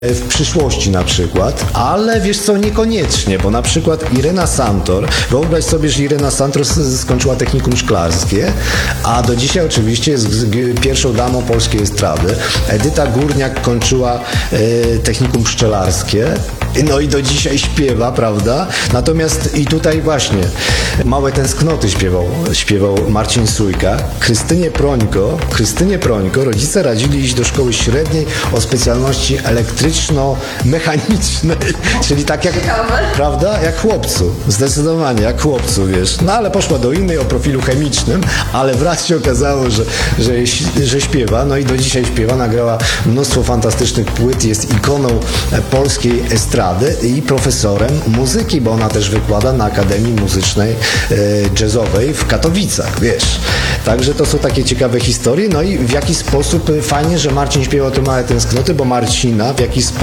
w przyszłości na przykład, ale wiesz co, niekoniecznie, bo na przykład Irena Santor, wyobraź sobie, że Irena Santor skończyła technikum szklarskie, a do dzisiaj oczywiście jest pierwszą damą polskiej estrady. Edyta Górniak kończyła technikum pszczelarskie, no i do dzisiaj śpiewa, prawda? Natomiast i tutaj właśnie Małe tęsknoty śpiewał Marcin Sujka. Krystynie Prońko rodzice radzili iść do szkoły średniej o specjalności elektryczno-mechanicznej, czyli tak jak, prawda? Jak chłopcu, zdecydowanie jak chłopcu, wiesz. No ale poszła do innej o profilu chemicznym, ale wraz się okazało, że śpiewa, no i do dzisiaj śpiewa, nagrała mnóstwo fantastycznych płyt, jest ikoną polskiej estrady i profesorem muzyki, bo ona też wykłada na Akademii Muzycznej Jazzowej w Katowicach, wiesz. Także to są takie ciekawe historie, no i w jaki sposób, fajnie, że Marcin śpiewał te Małe tęsknoty, bo Marcina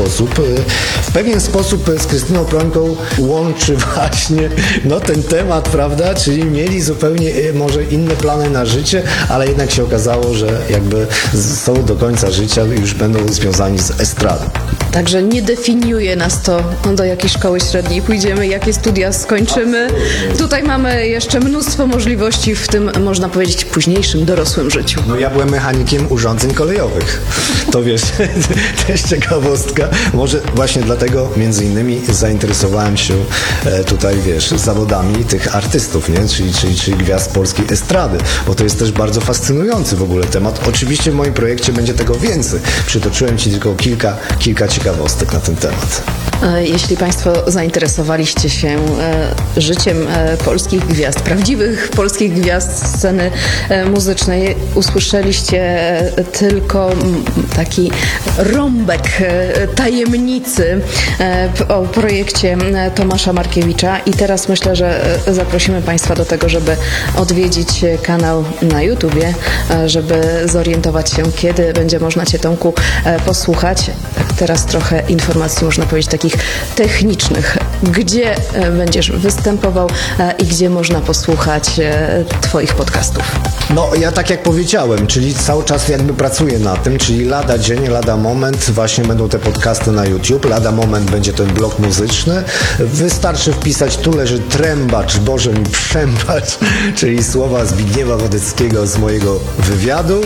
w pewien sposób z Krystyną Prońką łączy właśnie ten temat, prawda, czyli mieli zupełnie może inne plany na życie, ale jednak się okazało, że jakby są do końca życia, już będą związani z estradą. Także nie definiuje nas to, do jakiej szkoły średniej pójdziemy, jakie studia skończymy. Absolutnie. Tutaj mamy jeszcze mnóstwo możliwości w tym, można powiedzieć, późniejszym, dorosłym życiu. No ja byłem mechanikiem urządzeń kolejowych. To wiesz, też ciekawostka. Może właśnie dlatego między innymi zainteresowałem się tutaj, wiesz, zawodami tych artystów, nie? Czyli gwiazd polskiej estrady, bo to jest też bardzo fascynujący w ogóle temat. Oczywiście w moim projekcie będzie tego więcej. Przytoczyłem Ci tylko kilka ciekawostek na ten temat. Jeśli Państwo zainteresowaliście się życiem polskich gwiazd, prawdziwych polskich gwiazd sceny muzycznej, usłyszeliście tylko taki rąbek tajemnicy o projekcie Tomasza Markiewicza i teraz myślę, że zaprosimy Państwa do tego, żeby odwiedzić kanał na YouTubie, żeby zorientować się, kiedy będzie można Cię, Tomku, posłuchać. Teraz trochę informacji, można powiedzieć, takich technicznych. Gdzie będziesz występował i gdzie można posłuchać Twoich podcastów? No, ja tak jak powiedziałem, czyli cały czas jakby pracuję na tym, czyli lada dzień, lada moment, właśnie będą te podcasty na YouTube, lada moment będzie ten blog muzyczny. Wystarczy wpisać, tu leży trębacz, Boże mi przębacz, czyli słowa Zbigniewa Wodeckiego z mojego wywiadu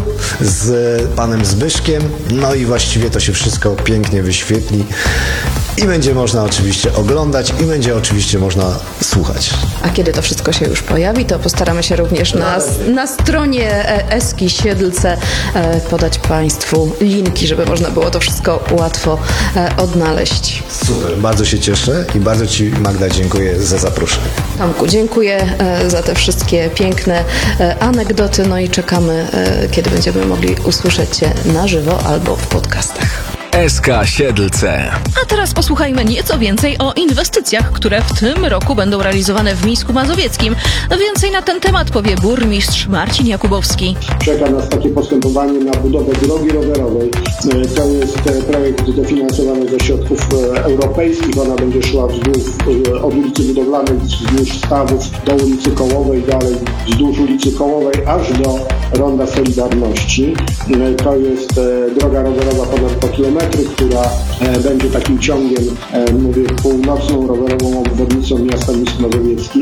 z panem Zbyszkiem, no i właściwie to się wszystko pięknie wyświetli i będzie można oczywiście oglądać i będzie oczywiście można słuchać. A kiedy to wszystko się już pojawi, to postaramy się również na stronie Eski Siedlce podać Państwu linki, żeby można było to wszystko łatwo odnaleźć. Super, bardzo się cieszę i bardzo Ci, Magda, dziękuję za zaproszenie. Tomku, dziękuję za te wszystkie piękne anegdoty, no i czekamy, kiedy będziemy mogli usłyszeć Cię na żywo albo w podcastach. SK Siedlce. A teraz posłuchajmy nieco więcej o inwestycjach, które w tym roku będą realizowane w Mińsku Mazowieckim. Więcej na ten temat powie burmistrz Marcin Jakubowski. Czeka nas takie postępowanie na budowę drogi rowerowej. To jest projekt dofinansowany ze środków europejskich. Ona będzie szła od ulicy Budowlanej wzdłuż Stawów do ulicy Kołowej, dalej wzdłuż ulicy Kołowej aż do Ronda Solidarności. To jest droga rowerowa ponad 100 km, która będzie takim ciągiem, mówię, północną rowerową obwodnicą miasta Mińsk Mazowiecki.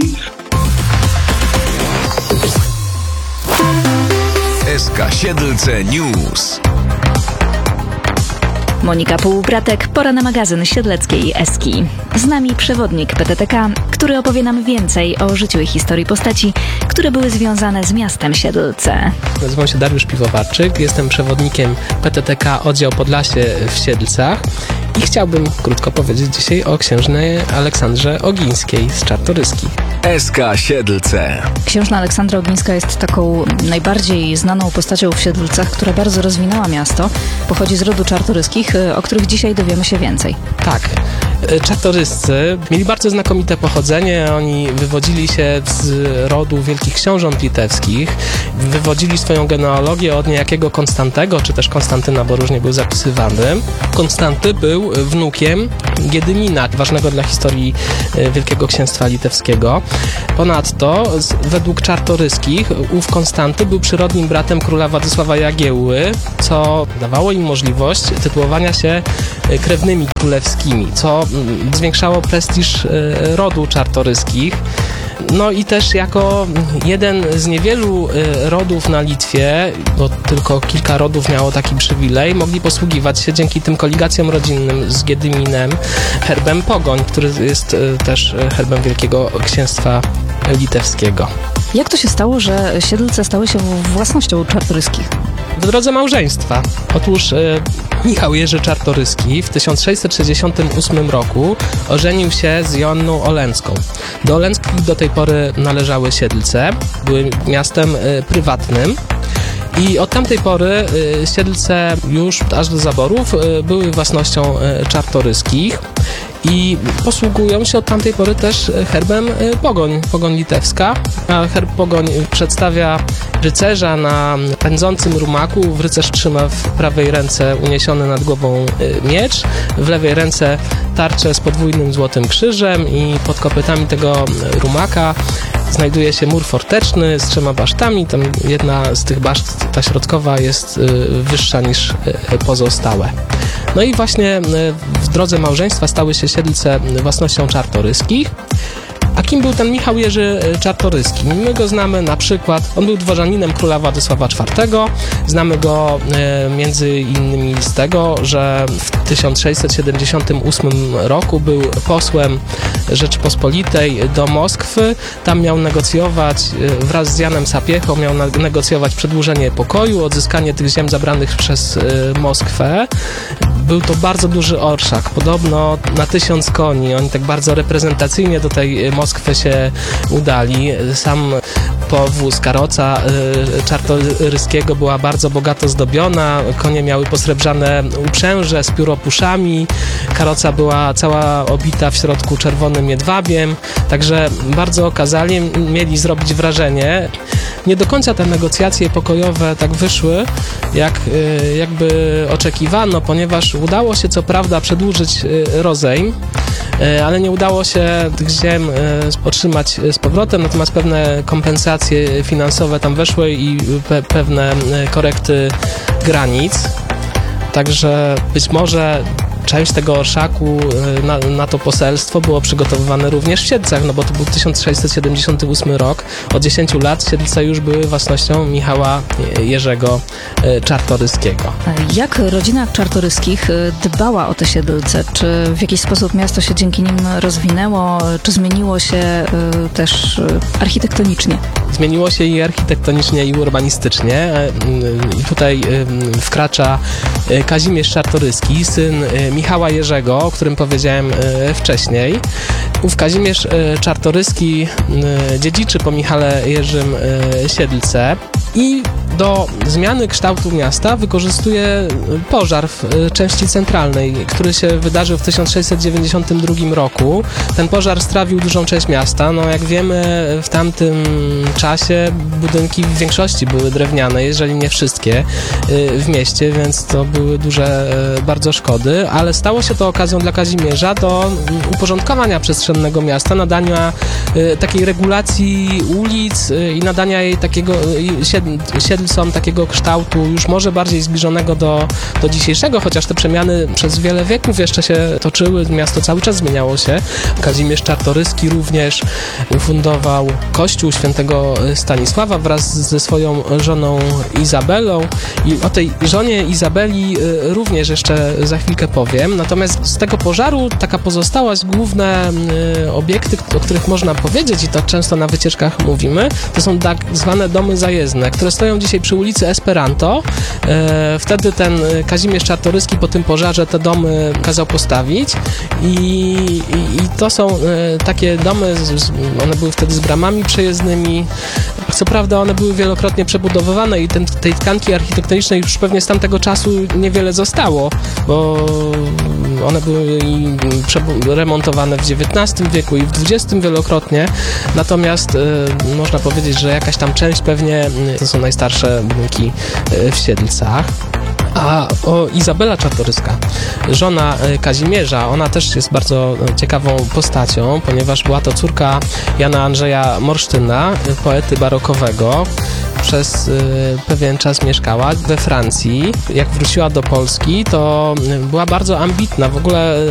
SK Siedlce News. Monika Półbratek, pora na magazyn siedleckiej Eski. Z nami przewodnik PTTK, który opowie nam więcej o życiu i historii postaci, które były związane z miastem Siedlce. Nazywam się Dariusz Piwowarczyk, jestem przewodnikiem PTTK Oddział Podlasie w Siedlcach i chciałbym krótko powiedzieć dzisiaj o księżnej Aleksandrze Ogińskiej z Czartoryskich. SK Siedlce. Księżna Aleksandra Ogińska jest taką najbardziej znaną postacią w Siedlcach, która bardzo rozwinęła miasto. Pochodzi z rodu Czartoryskich, o których dzisiaj dowiemy się więcej. Tak. Czartoryscy mieli bardzo znakomite pochodzenie. Oni wywodzili się z rodu wielkich książąt litewskich. Wywodzili swoją genealogię od niejakiego Konstantego, czy też Konstantyna, bo różnie był zapisywany. Konstanty był wnukiem Giedymina, ważnego dla historii Wielkiego Księstwa Litewskiego. Ponadto, według Czartoryskich, ów Konstanty był przyrodnim bratem króla Władysława Jagiełły, co dawało im możliwość tytułowania się krewnymi królewskimi, co zwiększało prestiż rodu Czartoryskich. No i też jako jeden z niewielu rodów na Litwie, bo tylko kilka rodów miało taki przywilej, mogli posługiwać się dzięki tym koligacjom rodzinnym z Giedyminem herbem Pogoń, który jest też herbem Wielkiego Księstwa Litewskiego. Jak to się stało, że Siedlce stały się własnością Czartoryskich? W drodze małżeństwa. Otóż Michał Jerzy Czartoryski w 1668 roku ożenił się z Joanną Olęcką. Do Olęckich do tej pory należały Siedlce, były miastem prywatnym. I od tamtej pory Siedlce już aż do zaborów były własnością Czartoryskich i posługują się od tamtej pory też herbem Pogoń litewska. A herb Pogoń przedstawia rycerza na pędzącym rumaku. Rycerz trzyma w prawej ręce uniesiony nad głową miecz, w lewej ręce tarczę z podwójnym złotym krzyżem i pod kopytami tego rumaka znajduje się mur forteczny z 3 basztami. Tam jedna z tych baszt, ta środkowa, jest wyższa niż pozostałe. No i właśnie w drodze małżeństwa stały się Siedlce własnością Czartoryskich. A kim był ten Michał Jerzy Czartoryski? My go znamy na przykład, on był dworzaninem króla Władysława IV. Znamy go między innymi z tego, że w 1678 roku był posłem Rzeczypospolitej do Moskwy. Tam miał negocjować wraz z Janem Sapiechą, miał negocjować przedłużenie pokoju, odzyskanie tych ziem zabranych przez Moskwę. Był to bardzo duży orszak, podobno na 1000 koni. Oni tak bardzo reprezentacyjnie do tej Moskwy się udali. Sam powóz, karoca Czartoryskiego była bardzo bogato zdobiona. Konie miały posrebrzane uprzęże z pióropuszami. Karoca była cała obita w środku czerwonym jedwabiem. Także bardzo okazali, mieli zrobić wrażenie. Nie do końca te negocjacje pokojowe tak wyszły, jakby oczekiwano, ponieważ udało się co prawda przedłużyć rozejm, ale nie udało się tych ziem otrzymać z powrotem, natomiast pewne kompensacje finansowe tam weszły i pewne korekty granic. Także być może część tego orszaku na to poselstwo było przygotowywane również w Siedlcach, no bo to był 1678 rok. Od 10 lat Siedlce już były własnością Michała Jerzego Czartoryskiego. Jak rodzina Czartoryskich dbała o te Siedlce? Czy w jakiś sposób miasto się dzięki nim rozwinęło? Czy zmieniło się też architektonicznie? Zmieniło się i architektonicznie, i urbanistycznie. I tutaj wkracza Kazimierz Czartoryski, syn Michała Jerzego, o którym powiedziałem wcześniej. Ów Kazimierz Czartoryski dziedziczy po Michale Jerzym Siedlce i do zmiany kształtu miasta wykorzystuje pożar w części centralnej, który się wydarzył w 1692 roku. Ten pożar strawił dużą część miasta. No, jak wiemy, w tamtym czasie budynki w większości były drewniane, jeżeli nie wszystkie w mieście, więc to były duże bardzo szkody, ale stało się to okazją dla Kazimierza do uporządkowania przestrzennego miasta, nadania takiej regulacji ulic i nadania jej takiego Siedlcom takiego kształtu już może bardziej zbliżonego do dzisiejszego, chociaż te przemiany przez wiele wieków jeszcze się toczyły, miasto cały czas zmieniało się. Kazimierz Czartoryski również ufundował kościół świętego Stanisława wraz ze swoją żoną Izabelą i o tej żonie Izabeli również jeszcze za chwilkę powiem. Natomiast z tego pożaru taka pozostałość, główne obiekty, o których można powiedzieć i to często na wycieczkach mówimy, to są tak zwane domy zajezdne, które stoją dzisiaj przy ulicy Esperanto. Wtedy ten Kazimierz Czartoryski po tym pożarze te domy kazał postawić i to są takie domy, one były wtedy z bramami przejezdnymi. Co prawda one były wielokrotnie przebudowywane i tej tkanki architektonicznej już pewnie z tamtego czasu niewiele zostało, bo one były remontowane w XIX wieku i w XX wielokrotnie, natomiast można powiedzieć, że jakaś tam część pewnie to są najstarsze budynki w Siedlcach. A Izabela Czartoryska, żona Kazimierza, ona też jest bardzo ciekawą postacią, ponieważ była to córka Jana Andrzeja Morsztyna, poety barokowego. Przez pewien czas mieszkała we Francji. Jak wróciła do Polski, to była bardzo ambitna. W ogóle